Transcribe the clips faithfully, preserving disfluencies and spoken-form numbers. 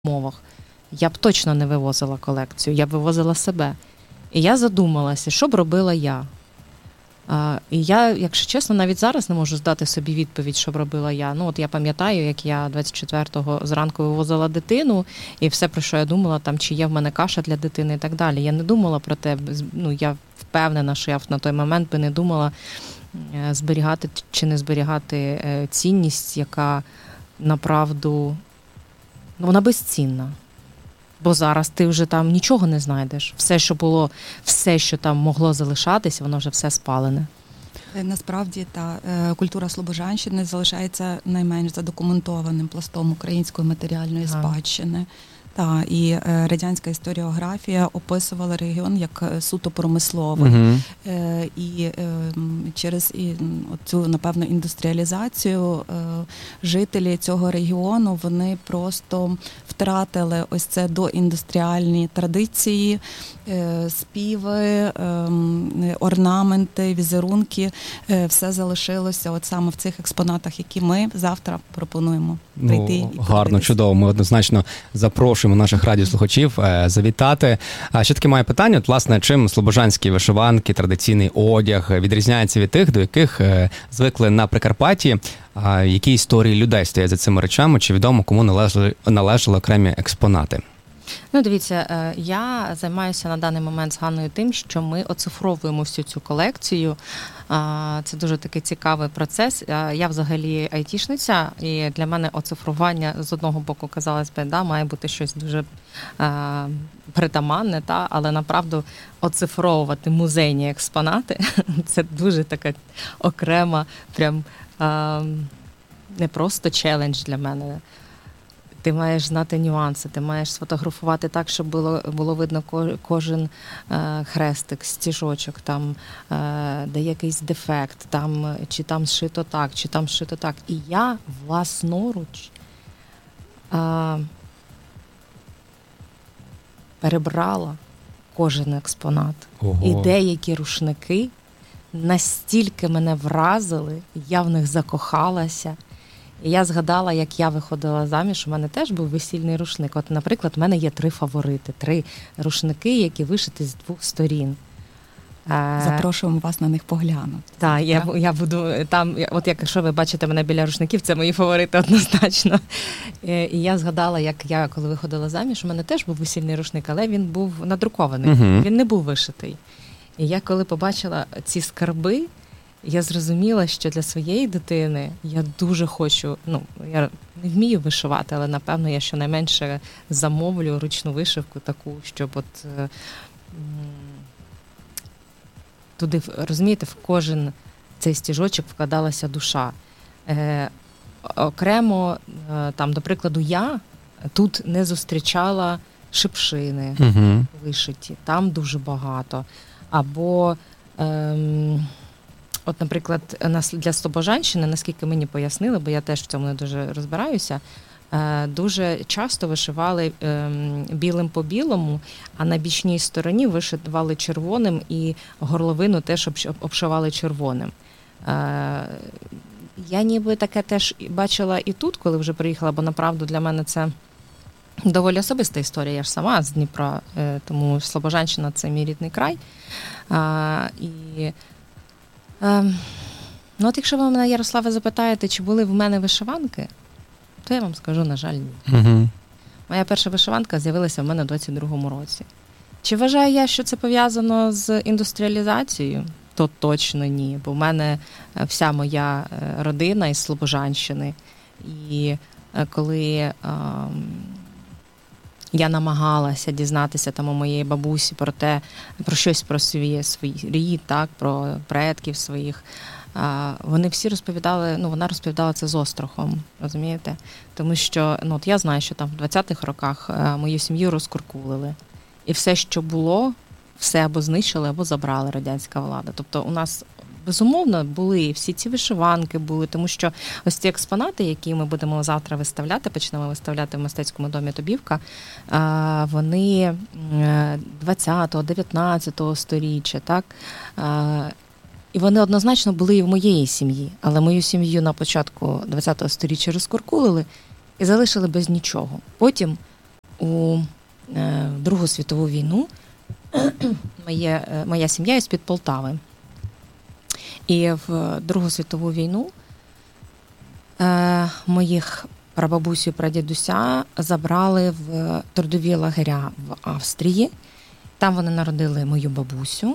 умовах, я б точно не вивозила колекцію, я б вивозила себе. І я задумалася, що б робила я. А, і я, якщо чесно, навіть зараз не можу здати собі відповідь, що б робила я. Ну, от я пам'ятаю, як я двадцять четвертого зранку вивозила дитину, і все, про що я думала, там, чи є в мене каша для дитини і так далі. Я не думала про те, ну, я впевнена, що я на той момент би не думала зберігати чи не зберігати цінність, яка, направду, ну, вона безцінна. Бо зараз ти вже там нічого не знайдеш. Все, що було, все, що там могло залишатись, воно вже все спалене. Насправді, та культура Слобожанщини залишається найменш задокументованим пластом української матеріальної ага. спадщини. Та, і радянська історіографія описувала регіон як суто промисловий. Uh-huh. Е, і е, через і, цю, напевно, індустріалізацію е, жителі цього регіону, вони просто втратили ось це доіндустріальні традиції, е, співи, е, орнаменти, візерунки. Е, все залишилося от саме в цих експонатах, які ми завтра пропонуємо прийти. Ну, і гарно, чудово. Ми однозначно запрошуємо наших радіослухачів завітати. А ще таке має питання, от, власне, чим слобожанські вишиванки, традиційний одяг відрізняється від тих, до яких звикли на Прикарпатті? Які історії людей стоять за цими речами? Чи відомо, кому належали, належали окремі експонати? Ну, дивіться, я займаюся на даний момент з Ганною тим, що ми оцифровуємо всю цю колекцію. Це дуже такий цікавий процес. Я взагалі айтішниця, і для мене оцифрування з одного боку, казалось би, да, має бути щось дуже а, притаманне, та, але направду оцифровувати музейні експонати – це дуже така окрема, прям а, не просто челендж для мене. Ти маєш знати нюанси, ти маєш сфотографувати так, щоб було, було видно кожен е, хрестик, стіжочок, там, е, де якийсь дефект, там, чи там зшито так, чи там зшито так. І я власноруч е, перебрала кожен експонат. Ого. І деякі рушники настільки мене вразили, я в них закохалася. І я згадала, як я виходила заміж, у мене теж був весільний рушник. От, наприклад, в мене є три фаворити, три рушники, які вишиті з двох сторін. Запрошуємо вас на них поглянути. Так, я, я буду там, от якщо ви бачите мене біля рушників, це мої фаворити однозначно. І я згадала, як я, коли виходила заміж, у мене теж був весільний рушник, але він був надрукований, uh-huh. він не був вишитий. І я, коли побачила ці скарби, я зрозуміла, що для своєї дитини я дуже хочу, ну, я не вмію вишивати, але, напевно, я щонайменше замовлю ручну вишивку таку, щоб от м, туди, розумієте, в кожен цей стіжочок вкладалася душа. Е, окремо, е, там, до прикладу, я тут не зустрічала шипшини uh-huh. вишиті, там дуже багато. Або... Е, От, наприклад, для Слобожанщини, наскільки мені пояснили, бо я теж в цьому не дуже розбираюся, дуже часто вишивали білим по білому, а на бічній стороні вишивали червоним і горловину теж обшивали червоним. Я ніби таке теж бачила і тут, коли вже приїхала, бо направду для мене це доволі особиста історія. Я ж сама з Дніпра, тому Слобожанщина – це мій рідний край. І ну, от якщо ви мене, Ярославе, запитаєте, чи були в мене вишиванки, то я вам скажу, на жаль, ні. Угу. Моя перша вишиванка з'явилася в мене в двадцять другому році. Чи вважаю я, що це пов'язано з індустріалізацією? То точно ні, бо в мене вся моя родина із Слобожанщини. І коли ем, я намагалася дізнатися там у моєї бабусі про те, про щось про свій, свій рід, так, про предків своїх. А, вони всі розповідали, ну, вона розповідала це з острахом, розумієте? Тому що, ну, от я знаю, що там в двадцятих роках а, мою сім'ю розкуркулили. І все, що було, все або знищили, або забрали радянська влада. Тобто у нас, безумовно, були всі ці вишиванки були, тому що ось ці експонати, які ми будемо завтра виставляти, почнемо виставляти в мистецькому домі Тобівка, вони двадцятого, дев'ятнадцятого сторіччя, так? І вони однозначно були і в моєї сім'ї, але мою сім'ю на початку двадцятого сторіччя розкуркулили і залишили без нічого. Потім у Другу світову війну моє, моя сім'я із під Полтави. І в Другу світову війну моїх прабабусю і прадідуся забрали в трудові лагеря в Австрії. Там вони народили мою бабусю.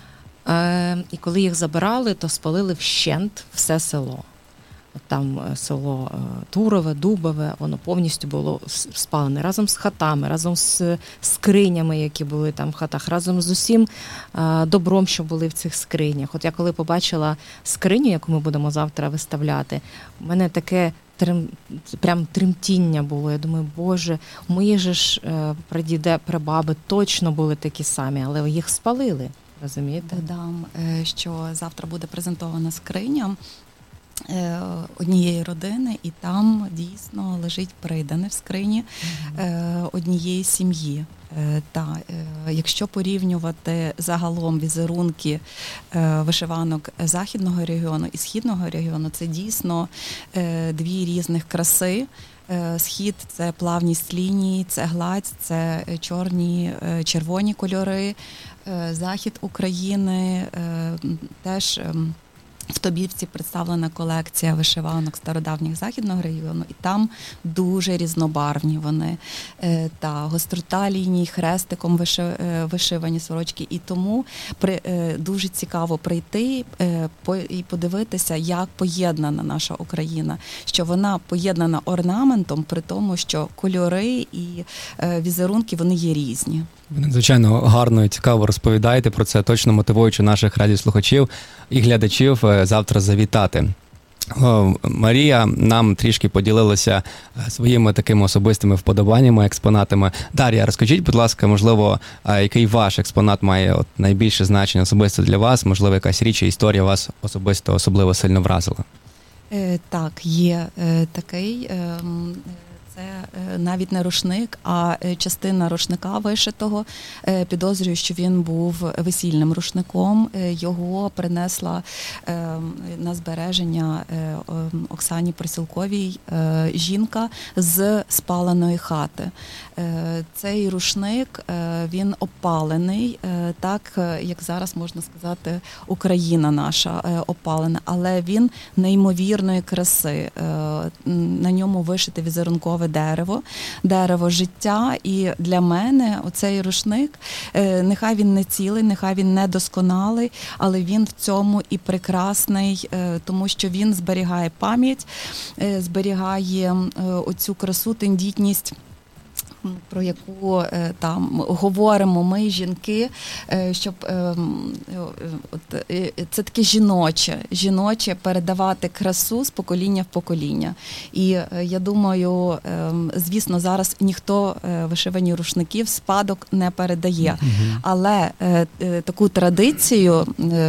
І коли їх забирали, то спалили вщент все село. Там село Турове, Дубове, воно повністю було спалене разом з хатами, разом з скринями, які були там в хатах, разом з усім добром, що були в цих скринях. От я коли побачила скриню, яку ми будемо завтра виставляти, у мене таке трим, прям тремтіння було. Я думаю, Боже, мої же ж прадіди, прабаби точно були такі самі, але їх спалили, розумієте? Додам, що завтра буде презентована скриня однієї родини, і там дійсно лежить придане в скрині mm-hmm. однієї сім'ї. Та якщо порівнювати загалом візерунки вишиванок західного регіону і східного регіону, це дійсно дві різних краси. Схід – це плавність лінії, це гладь, це чорні, червоні кольори. Захід України теж в Тобівці представлена колекція вишиванок стародавніх західного регіону, і там дуже різнобарвні вони. Та гострота ліній, хрестиком вишивані сорочки. І тому дуже цікаво прийти і подивитися, як поєднана наша Україна. Що вона поєднана орнаментом, при тому, що кольори і візерунки, вони є різні. Ви надзвичайно гарно і цікаво розповідаєте про це, точно мотивуючи наших радіослухачів і глядачів завтра завітати. Марія нам трішки поділилася своїми такими особистими вподобаннями, експонатами. Дар'я, розкажіть, будь ласка, можливо, який ваш експонат має от найбільше значення особисто для вас? Можливо, якась річ і історія вас особисто особливо сильно вразила? Так, є такий... Це навіть не рушник, а частина рушника вишитого. Підозрюю, що він був весільним рушником. Його принесла на збереження Оксані Присілковій жінка з спаленої хати. Цей рушник, він опалений, так, як зараз можна сказати, Україна наша опалена, але він неймовірної краси. На ньому вишите візерункове дерево, дерево життя, і для мене оцей рушник, нехай він не цілий, нехай він не досконалий, але він в цьому і прекрасний, тому що він зберігає пам'ять, зберігає оцю красу, тендітність, про яку там говоримо ми, жінки, щоб от, це таке жіноче, жіноче передавати красу з покоління в покоління. І я думаю, звісно, зараз ніхто вишивані рушники в спадок не передає, mm-hmm. але таку традицію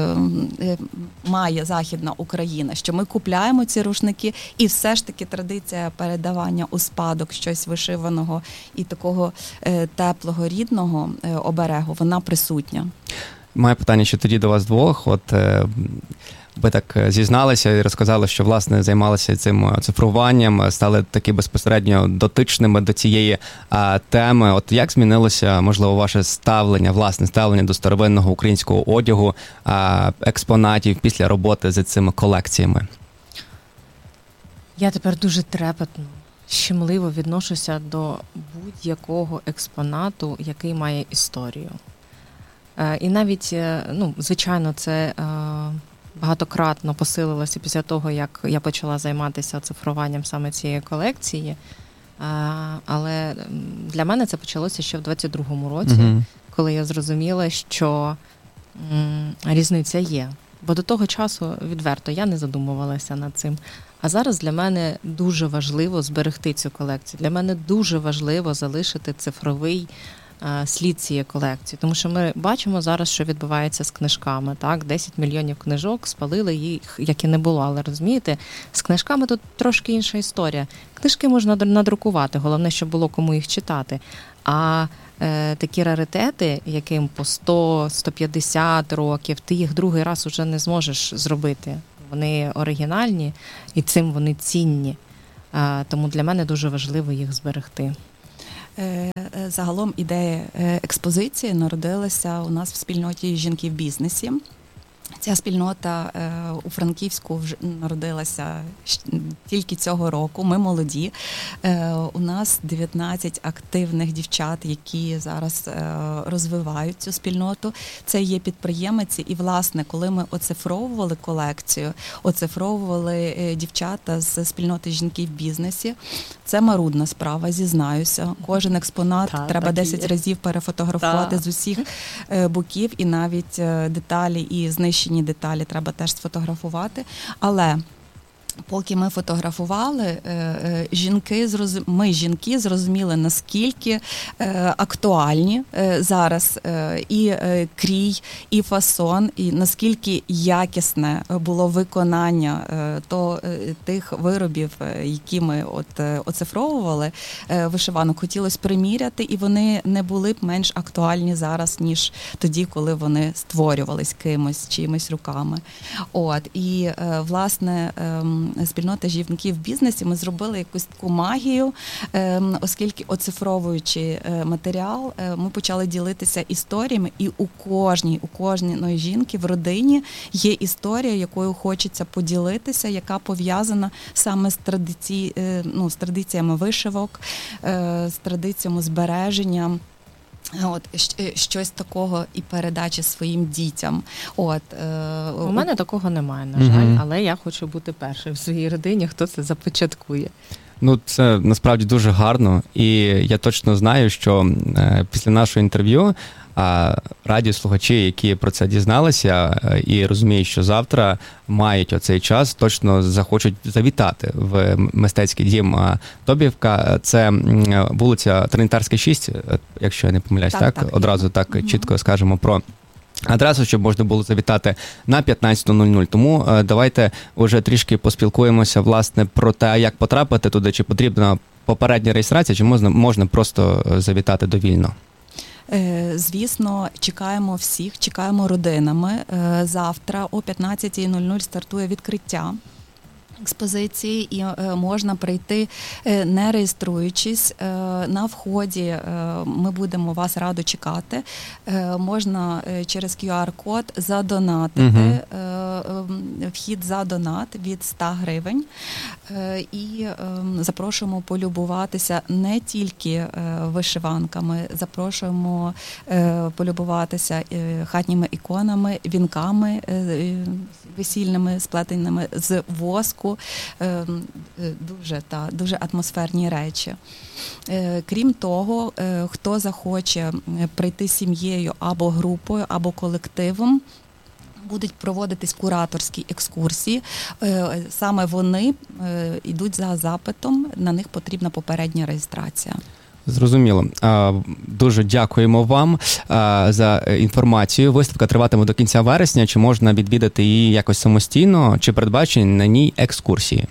має Західна Україна, що ми купляємо ці рушники, і все ж таки традиція передавання у спадок щось вишиваного і такого е, теплого, рідного е, оберегу, вона присутня. Маю питання ще тоді до вас двох. От е, ви так зізналися і розказали, що, власне, займалися цим цифруванням, стали таки безпосередньо дотичними до цієї а, теми. От як змінилося, можливо, ваше ставлення, власне ставлення до старовинного українського одягу, а, експонатів після роботи з цими колекціями? Я тепер дуже трепетно, щемливо відношуся до будь-якого експонату, який має історію. І навіть, ну, звичайно, це багатократно посилилося після того, як я почала займатися цифруванням саме цієї колекції. Але для мене це почалося ще в двадцять другому році, mm-hmm. коли я зрозуміла, що різниця є. Бо до того часу, відверто, я не задумувалася над цим. А зараз для мене дуже важливо зберегти цю колекцію. Для мене дуже важливо залишити цифровий а, слід цієї колекції. Тому що ми бачимо зараз, що відбувається з книжками. Так? десять мільйонів книжок, спалили їх, як і не було. Але розумієте, з книжками тут трошки інша історія. Книжки можна надрукувати, головне, щоб було кому їх читати. А е, такі раритети, яким по сто - сто п'ятдесят років, ти їх другий раз уже не зможеш зробити. Вони оригінальні, і цим вони цінні. А, тому для мене дуже важливо їх зберегти. Загалом ідея експозиції народилася у нас в спільноті «Жінки в бізнесі». Ця спільнота е, у Франківську вже народилася тільки цього року. Ми молоді. Е, у нас дев'ятнадцять активних дівчат, які зараз е, розвивають цю спільноту. Це є підприємиці. І, власне, коли ми оцифровували колекцію, оцифровували е, дівчата з спільноти «Жінки в бізнесі», це марудна справа, зізнаюся. Кожен експонат Та, треба десять разів перефотографувати Та. з усіх е, боків, і навіть е, деталі і знищення деталі треба теж сфотографувати, але поки ми фотографували, жінки, ми, жінки, зрозуміли, наскільки актуальні зараз і крій, і фасон, і наскільки якісне було виконання то, тих виробів, які ми от оцифровували, вишиванок, хотілося приміряти, і вони не були б менш актуальні зараз, ніж тоді, коли вони створювались кимось, чимось руками. От, і, власне, спільнота «Жінки в бізнесі», ми зробили якусь таку магію, оскільки оцифровуючи матеріал, ми почали ділитися історіями, і у кожній, у кожної жінки в родині є історія, якою хочеться поділитися, яка пов'язана саме з, традиці, ну, з традиціями вишивок, з традиціями збереження. От щось такого і передачі своїм дітям. От е, у мене такого немає, на жаль, mm-hmm. але я хочу бути першою в своїй родині, хто це започаткує. Ну, це насправді дуже гарно, і я точно знаю, що е, після нашого інтерв'ю а радіослухачі, які про це дізналися і розуміють, що завтра мають оцей час, точно захочуть завітати в мистецький дім Тобівка. Це вулиця Тринітарська, шість, якщо я не помиляюсь, так? так? так. Одразу так угу. чітко скажемо про адресу, щоб можна було завітати на п'ятнадцята нуль нуль. Тому давайте вже трішки поспілкуємося, власне, про те, як потрапити туди, чи потрібна попередня реєстрація, чи можна, можна просто завітати довільно. Звісно, чекаємо всіх, чекаємо родинами. Завтра о п'ятнадцята нуль нуль стартує відкриття експозиції, і можна прийти, не реєструючись. На вході ми будемо вас радо чекати. Можна через кю ар-код задонатити. Угу. Вхід за донат від сто гривень. І запрошуємо полюбуватися не тільки вишиванками, запрошуємо полюбуватися хатніми іконами, вінками весільними, сплетеними з воску. Дуже, та, дуже атмосферні речі. Крім того, хто захоче прийти з сім'єю або групою, або колективом, будуть проводитись кураторські екскурсії. Саме вони йдуть за запитом, на них потрібна попередня реєстрація. Зрозуміло. Дуже дякуємо вам за інформацію. Виставка триватиме до кінця вересня. Чи можна відвідати її якось самостійно, чи передбачені на ній екскурсії?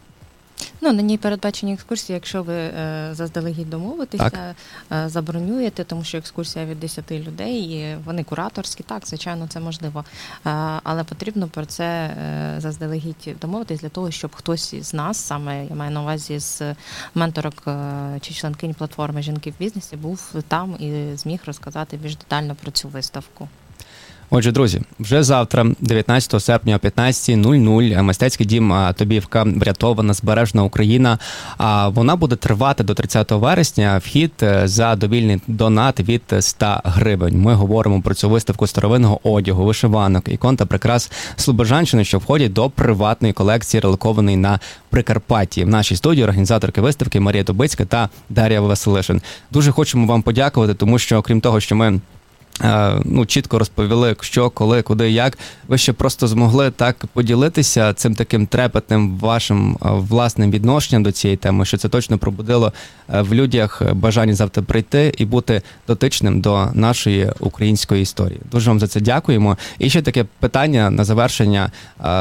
Ну, на ній передбачені екскурсії, якщо ви е, заздалегідь домовитеся, е, забронюєте, тому що екскурсія від десяти людей, і вони кураторські, так, звичайно, це можливо. Е, але потрібно про це е, заздалегідь домовитись для того, щоб хтось з нас, саме я маю на увазі з менторок е, чи членкинь платформи «Жінки в бізнесі», був там і зміг розказати більш детально про цю виставку. Отже, друзі, вже завтра, дев'ятнадцятого серпня о п'ятнадцята нуль нуль, мистецький дім Тобівка «Врятована збережна Україна». Вона буде тривати до тридцятого вересня. Вхід за довільний донат від ста гривень. Ми говоримо про цю виставку старовинного одягу, вишиванок, ікон та прикрас Слобожанщини, що входять до приватної колекції, релокованої на Прикарпатті. В нашій студії організаторки виставки Марія Дубицька та Дар'я Василишин. Дуже хочемо вам подякувати, тому що, крім того, що ми ну, чітко розповіли, що, коли, куди, як. Ви ще просто змогли так поділитися цим таким трепетним вашим власним відношенням до цієї теми, що це точно пробудило в людях бажання завтра прийти і бути дотичним до нашої української історії. Дуже вам за це дякуємо. І ще таке питання на завершення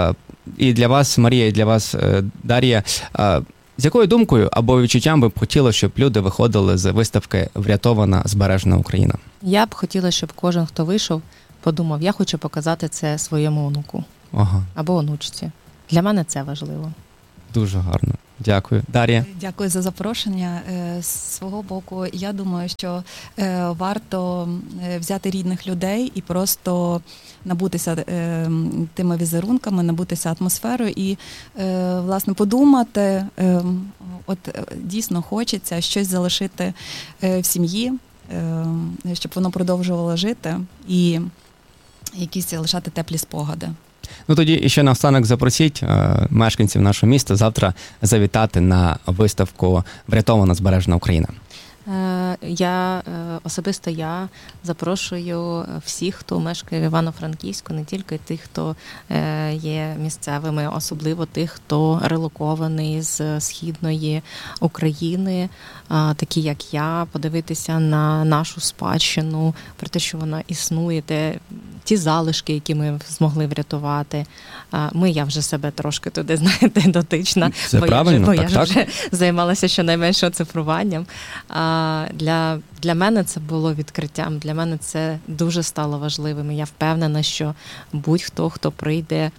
і для вас, Марія, і для вас, Дар'я. З якою думкою або відчуттям ви б хотіли, щоб люди виходили з виставки «Врятована збережна Україна»? Я б хотіла, щоб кожен, хто вийшов, подумав, я хочу показати це своєму онуку. Ага. Або онучці. Для мене це важливо. Дуже гарно. Дякую. Дар'я? Дякую за запрошення. З свого боку, я думаю, що варто взяти рідних людей і просто набутися тими візерунками, набутися атмосферою і, власне, подумати, от дійсно хочеться щось залишити в сім'ї, щоб воно продовжувало жити і якісь лишати теплі спогади. Ну тоді і ще наостанок запросіть е, мешканців нашого міста завтра завітати на виставку «Врятована збережена Україна». Я, особисто я запрошую всіх, хто мешкає в Івано-Франківську, не тільки тих, хто є місцевими, особливо тих, хто релокований з Східної України, такі як я, подивитися на нашу спадщину, про те, що вона існує, те, ті залишки, які ми змогли врятувати. Ми, я вже себе трошки туди, знаєте, дотична. Це бо правильно, я вже, бо так, я так. вже займалася щонайменше цифруванням. Для, для мене це було відкриттям, для мене це дуже стало важливим. Я впевнена, що будь-хто, хто прийде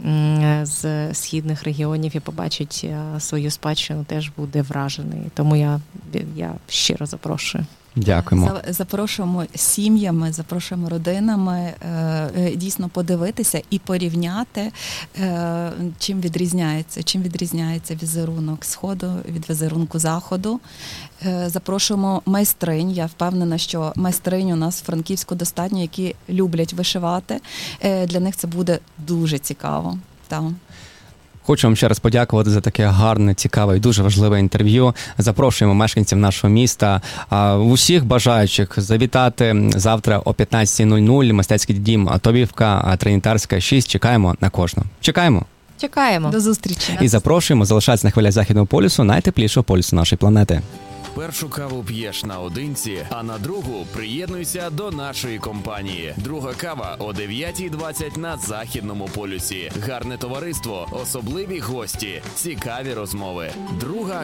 з східних регіонів і побачить свою спадщину, теж буде вражений. Тому я, я щиро запрошую. Дякуємо. Запрошуємо сім'ями, запрошуємо родинами дійсно подивитися і порівняти, чим відрізняється, чим відрізняється візерунок Сходу від візерунку Заходу. Запрошуємо майстринь. Я впевнена, що майстринь у нас в Франківську достатньо, які люблять вишивати. Для них це буде дуже цікаво. Так. Хочу вам ще раз подякувати за таке гарне, цікаве і дуже важливе інтерв'ю. Запрошуємо мешканців нашого міста, усіх бажаючих завітати завтра о п'ятнадцятій нуль нуль, мистецький дім Тобівка, Тринітарська, шість. Чекаємо на кожного. Чекаємо. Чекаємо. До зустрічі. І запрошуємо залишатися на хвилях Західного полюсу, найтеплішого полюсу нашої планети. Першу каву п'єш наодинці, а на другу приєднуйся до нашої компанії. Друга кава о дев'ятій двадцять на Західному полюсі. Гарне товариство, особливі гості, цікаві розмови. Друга